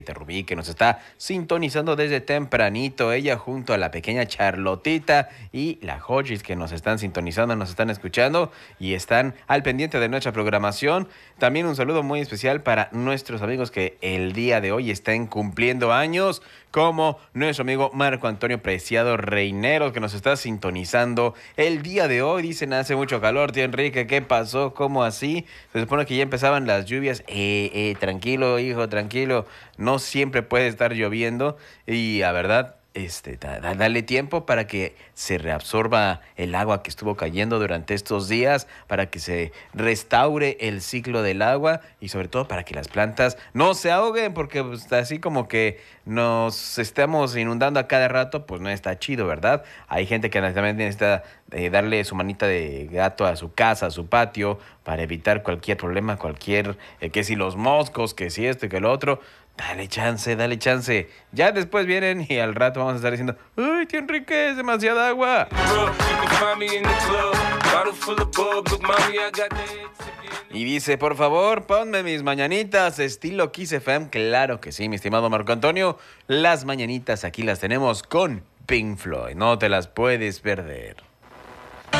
Rubí, que nos está sintonizando desde tempranito, ella junto a la pequeña Charlotita y la Joyis que nos están sintonizando, nos están escuchando y están al pendiente de nuestra programación. También un saludo muy especial para nuestros amigos que el día de hoy están cumpliendo años, como nuestro amigo Marco Antonio Preciado Reinero, que nos está sintonizando el día de hoy. Dicen, hace mucho calor, tío Enrique, ¿qué pasó? ¿Cómo así? Se supone que ya empezaban las lluvias. Tranquilo, hijo, tranquilo. No siempre puede estar lloviendo y la verdad, dale tiempo para que se reabsorba el agua que estuvo cayendo durante estos días, para que se restaure el ciclo del agua y sobre todo para que las plantas no se ahoguen, porque pues, así como que nos estamos inundando a cada rato, pues no está chido, ¿verdad? Hay gente que también necesita darle su manita de gato a su casa, a su patio, para evitar cualquier problema, que si los moscos, que si esto y que lo otro. Dale chance, dale chance. Ya después vienen y al rato vamos a estar diciendo, ¡ay, tío Enrique, es demasiada agua! Y dice, por favor, ponme mis mañanitas estilo Kiss FM. Claro que sí, mi estimado Marco Antonio. Las mañanitas aquí las tenemos con Pink Floyd. No te las puedes perder.